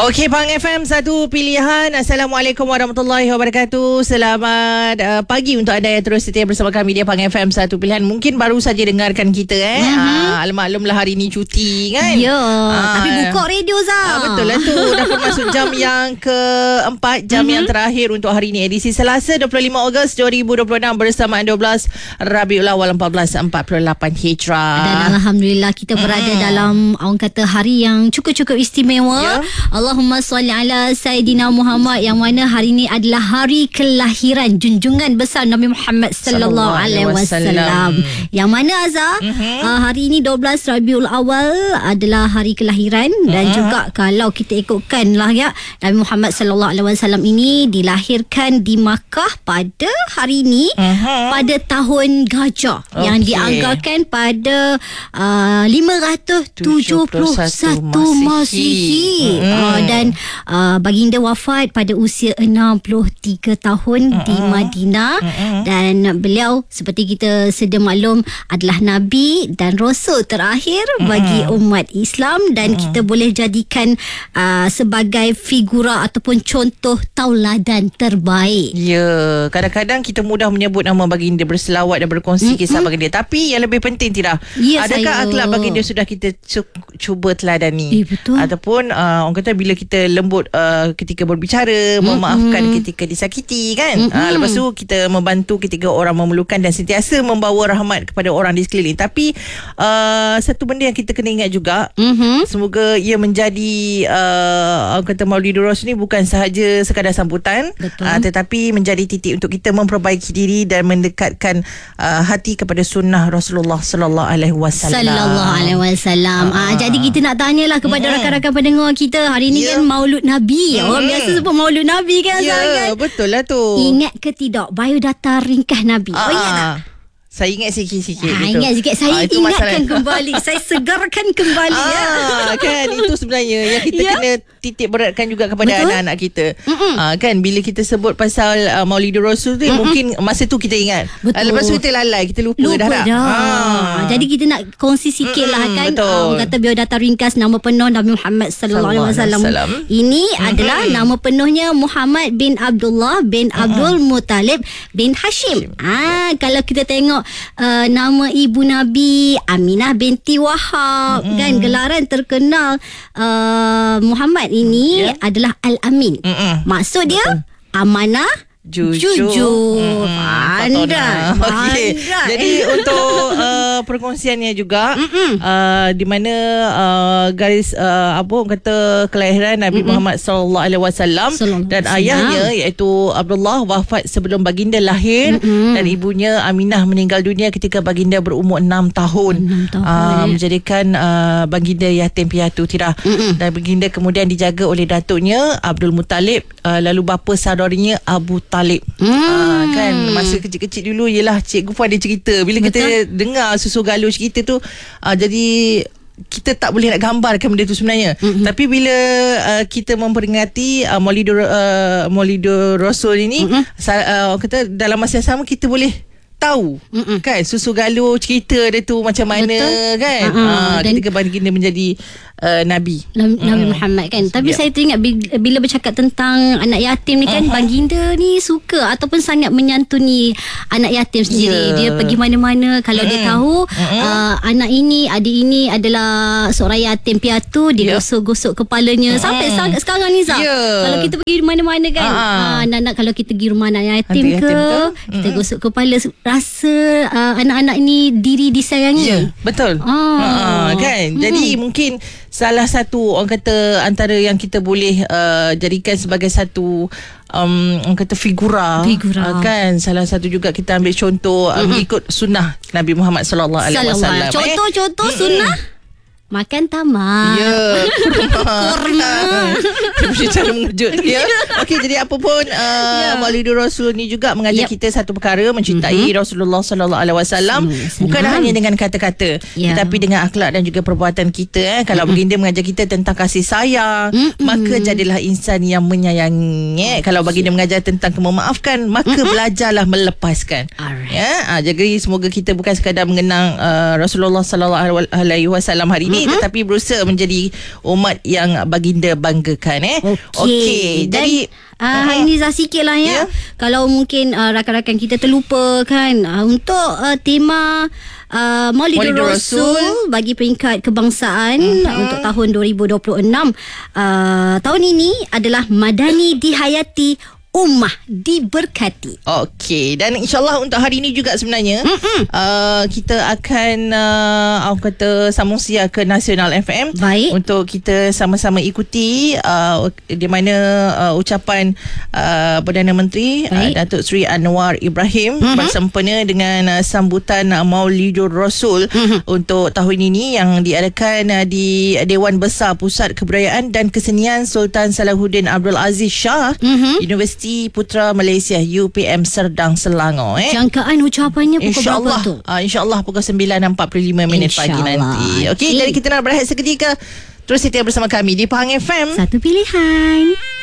Okey, Pang FM satu pilihan. Assalamualaikum warahmatullahi wabarakatuh. Selamat pagi untuk anda yang terus setia bersama kami di Pang FM satu pilihan. Mungkin baru saja dengarkan kita maklumlah hari ni cuti kan. Ya, tapi buka radio Zah. Betul lah tu. Dah pun masuk jam yang keempat, jam yang terakhir untuk hari ni, edisi Selasa 25 Ogos 2026 bersama 12 Rabiul Awal 1448 Hijrah. Dan alhamdulillah kita berada dalam orang kata hari yang cukup-cukup istimewa. Allahumma salli ala Sayyidina Muhammad, yang mana hari ini adalah hari kelahiran junjungan besar Nabi Muhammad sallallahu alaihi wasallam. Yang mana Azhar, hari ini 12 Rabiul Awal adalah hari kelahiran dan juga kalau kita ikutkan lah ya, Nabi Muhammad sallallahu alaihi wasallam ini dilahirkan di Makkah pada hari ini pada tahun Gajah yang dianggarkan pada 571 Masihi. Dan baginda wafat pada usia 63 tahun di Madinah. Dan beliau seperti kita sedia maklum adalah Nabi dan Rasul terakhir bagi umat Islam. Dan kita boleh jadikan sebagai figura ataupun contoh tauladan terbaik. Ya, kadang-kadang kita mudah menyebut nama baginda, berselawat dan berkongsi kisah baginda. Tapi yang lebih penting tidak, adakah akhlak baginda sudah kita cuba teladani? Betul. Ataupun orang kata bila kita lembut ketika berbicara, memaafkan ketika disakiti kan. Lepas tu kita membantu ketika orang memerlukan dan sentiasa membawa rahmat kepada orang di sekeliling. Tapi satu benda yang kita kena ingat juga, semoga ia menjadi orang kata Maulidur Rasul ni bukan sahaja sekadar sambutan, tetapi menjadi titik untuk kita memperbaiki diri dan mendekatkan hati kepada sunnah Rasulullah sallallahu alaihi wasallam. Jadi kita nak tanyalah kepada rakan-rakan pendengar kita hari ni kan Maulud Nabi. Orang biasa sebut Maulud Nabi kan. Ya, betul lah tu. Ingat ke tidak biodata ringkas Nabi? Ingat tak? Saya ingat sikit-sikit gitu. Ingat sikit. Saya ingatkan kembali. Saya segarkan kembali kan itu sebenarnya yang kita kena titik beratkan juga kepada anak-anak kita. Kan bila kita sebut pasal Maulidur Rasul tu, mungkin masa tu kita ingat. Lepas tu kita lalai, kita lupa dah. Jadi kita nak kongsi sikit lah kan. Kata biodata ringkas nama penuh Nabi Muhammad sallallahu alaihi wasallam. Ini adalah nama penuhnya Muhammad bin Abdullah bin Abdul Muttalib bin Hashim. Kalau kita tengok nama ibu Nabi Aminah binti Wahab, kan gelaran terkenal Muhammad ini adalah Al-Amin. Maksud dia amanah, jujur. Pandai. Jadi untuk perkongsiannya juga di mana garis orang kata kelahiran Nabi Muhammad sallallahu alaihi wasallam dan ayahnya iaitu Abdullah wafat sebelum baginda lahir dan ibunya Aminah meninggal dunia ketika baginda berumur 6 tahun. Menjadikan baginda yatim piatu tidak. Dan baginda kemudian dijaga oleh datuknya Abdul Muttalib, lalu bapa saudarinya Abu Talib. Kan masa kecil-kecil dulu ialah cikgu pun ada cerita. Bila kita dengar susu galuh cerita tu, jadi kita tak boleh nak gambarkan benda tu sebenarnya. Tapi bila kita memperingati Maulidur Rasul ini, kata dalam masa yang sama kita boleh tahu kan susu galuh cerita dia tu macam mana. kan ketika baginda menjadi Nabi Muhammad kan. Tapi saya teringat bila bercakap tentang anak yatim ni kan, baginda ni suka ataupun sangat menyantuni anak yatim sendiri. Dia pergi mana-mana kalau dia tahu anak ini, adik ini adalah seorang yatim piatu, dia gosok-gosok kepalanya. Sampai sekarang ni Zah, kalau kita pergi mana-mana kan, anak-anak kalau kita pergi rumah anak yatim kita gosok kepala, rasa anak-anak ni diri disayangi. Betul. Kan. Jadi mungkin salah satu orang kata antara yang kita boleh jadikan sebagai satu orang kata figura. Kan salah satu juga kita ambil contoh mengikut sunnah Nabi Muhammad sallallahu alaihi wasallam. Contoh sunnah makan tamak. Kurma. Mesti cara mengejut. Okey, jadi apa pun Maulidur Rasul ni juga mengajar kita satu perkara, mencintai Rasulullah sallallahu alaihi wasallam bukan hanya dengan kata-kata, tetapi dengan akhlak dan juga perbuatan kita. Kalau baginda mengajar kita tentang kasih sayang, maka jadilah insan yang menyayangi. Kalau baginda mengajar tentang memaafkan, maka belajarlah melepaskan. Jadi semoga kita bukan sekadar mengenang Rasulullah sallallahu alaihi wasallam hari ini, ini, tetapi berusaha menjadi umat yang baginda banggakan. Okey. Jadi hari ni Zah sikit lah ya. Kalau mungkin rakan-rakan kita terlupa kan, untuk tema Maulidur Rasul bagi peringkat kebangsaan untuk tahun 2026, tahun ini adalah Madani dihayati, ummah diberkati. Okey, dan insyaAllah untuk hari ini juga sebenarnya kita akan orang kata sambung siar ke Nasional FM. Baik. Untuk kita sama-sama ikuti di mana ucapan Perdana Menteri Datuk Seri Anwar Ibrahim bersempena dengan sambutan Maulidur Rasul untuk tahun ini yang diadakan di Dewan Besar Pusat Kebudayaan dan Kesenian Sultan Salahuddin Abdul Aziz Shah, Universiti Putra Malaysia UPM Serdang Selangor. Jangkaan ucapannya pukul berapa tu? InsyaAllah pukul 9.45 pagi nanti. Okey, jadi kita nak berehat seketika. Terus setia bersama kami di Pahang FM. Satu pilihan.